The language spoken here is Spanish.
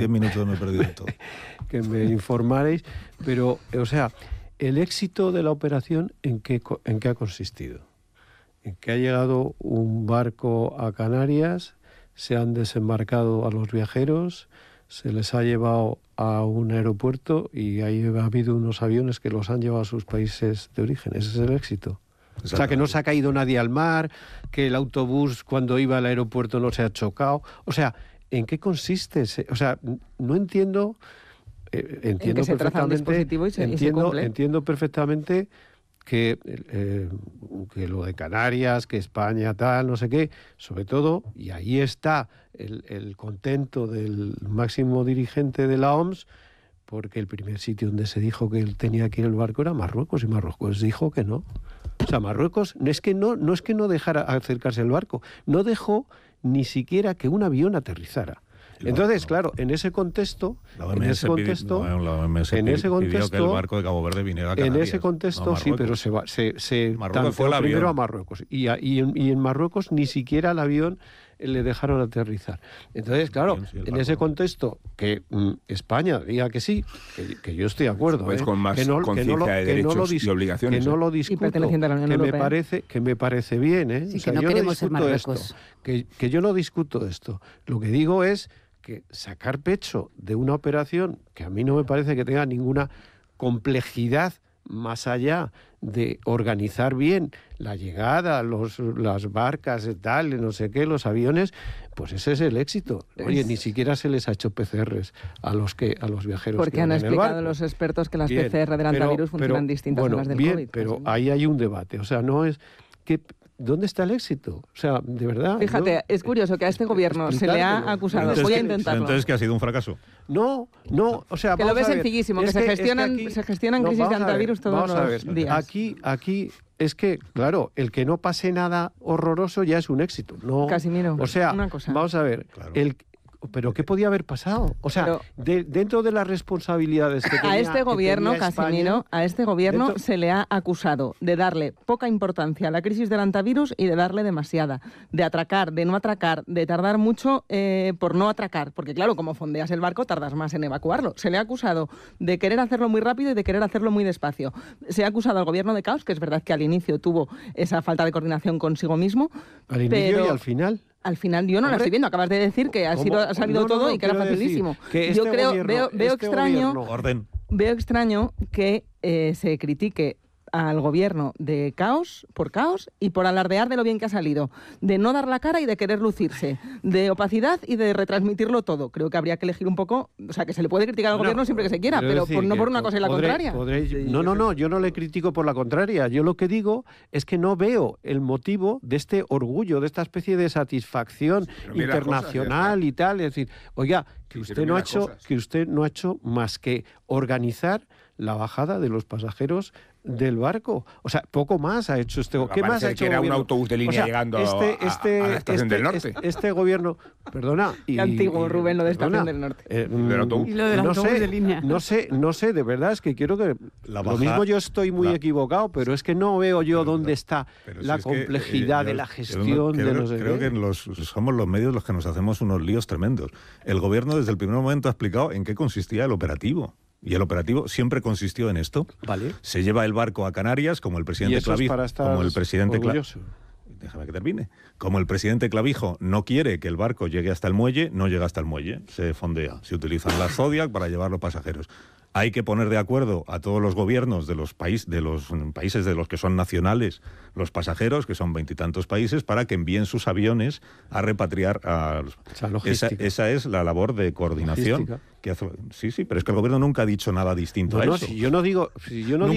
10 minutos me he perdido todo. Que me informarais, pero, o sea, el éxito de la operación, ¿en qué ha consistido? En que ha llegado un barco a Canarias, se han desembarcado a los viajeros, se les ha llevado a un aeropuerto y ahí ha habido unos aviones que los han llevado a sus países de origen. Ese es el éxito. O sea, que no se ha caído nadie al mar, que el autobús cuando iba al aeropuerto no se ha chocado. O sea, ¿en qué consiste? O sea, no entiendo... entiendo perfectamente, entiendo perfectamente que lo de Canarias, que España tal, no sé qué, sobre todo, y ahí está el contento del máximo dirigente de la OMS, porque el primer sitio donde se dijo que él tenía que ir el barco era Marruecos, y Marruecos dijo que no. O sea, Marruecos no es que no dejara acercarse el barco, no dejó ni siquiera que un avión aterrizara. Entonces, claro, en ese contexto, pidió que el barco de Cabo Verde viniera a Canarias. En ese contexto, sí, pero se tanteó primero a Marruecos. Y en Marruecos ni siquiera el avión le dejaron aterrizar. Entonces, claro, en ese contexto, que España diga que sí, que yo estoy de acuerdo. Pues con más conciencia de derechos y obligaciones. Que no lo discuto, que me parece bien. Sí, o sea, que no queremos ser Marruecos. Que yo no discuto esto. Lo que digo es que sacar pecho de una operación que a mí no me parece que tenga ninguna complejidad más allá de organizar bien la llegada, las barcas y tal, no sé qué, los aviones, pues ese es el éxito. Oye, ni siquiera se les ha hecho PCRs a los viajeros. Porque han explicado los expertos que las PCR del antivirus funcionan distintas a las del COVID. Pero ahí hay un debate. O sea, no es que... ¿Dónde está el éxito? O sea, de verdad... Fíjate, es curioso que a este gobierno se le ha acusado... Voy a intentarlo. Entonces, ¿que ha sido un fracaso? No, o sea... Que lo ves sencillísimo, que se gestionan crisis de antivirus todos los días. Aquí es que, claro, el que no pase nada horroroso ya es un éxito. No, Casimiro, o sea, una cosa. Vamos a ver, claro. ¿Pero qué podía haber pasado? O sea, dentro de las responsabilidades que tenía... A este gobierno, Casimiro, se le ha acusado de darle poca importancia a la crisis del antivirus y de darle demasiada. De atracar, de no atracar, de tardar mucho por no atracar. Porque claro, como fondeas el barco, tardas más en evacuarlo. Se le ha acusado de querer hacerlo muy rápido y de querer hacerlo muy despacio. Se ha acusado al gobierno de caos, que es verdad que al inicio tuvo esa falta de coordinación consigo mismo. Al inicio y al final. Al final yo no la estoy viendo. Acabas de decir que ha salido todo y que era facilísimo. Yo veo extraño que se critique al gobierno de caos por caos y por alardear de lo bien que ha salido, de no dar la cara y de querer lucirse, de opacidad y de retransmitirlo todo. Creo que habría que elegir un poco, o sea, que se le puede criticar al gobierno siempre que se quiera, pero no por una cosa y la contraria. No, yo no le critico por la contraria. Yo lo que digo es que no veo el motivo de este orgullo, de esta especie de satisfacción internacional y tal. Es decir, oiga, que usted no ha hecho más que organizar la bajada de los pasajeros del barco. O sea, poco más ha hecho este gobierno. ¿Qué más ha hecho? Que era un autobús de línea llegando a la estación del norte. Este gobierno, perdona. Qué antiguo, Rubén, lo de estación del norte. Y lo del autobús de línea. No sé, de verdad, es que quiero que... Lo mismo yo estoy muy equivocado, pero es que no veo yo dónde está la complejidad de la gestión de no sé qué. Creo que somos los medios los que nos hacemos unos líos tremendos. El gobierno desde el primer momento ha explicado en qué consistía el operativo. Y el operativo siempre consistió en esto. Vale. Se lleva el barco a Canarias, como el presidente Clavijo. Déjame que termine. Como el presidente Clavijo no quiere que el barco llegue hasta el muelle, no llega hasta el muelle, se fondea. Se utilizan las Zodiac para llevar los pasajeros. Hay que poner de acuerdo a todos los gobiernos de los países de los que son nacionales los pasajeros, que son 20 y tantos países, para que envíen sus aviones a repatriar a los... Esa es la labor de coordinación que hace... Sí, pero es que el gobierno nunca ha dicho nada distinto a eso. Si yo no digo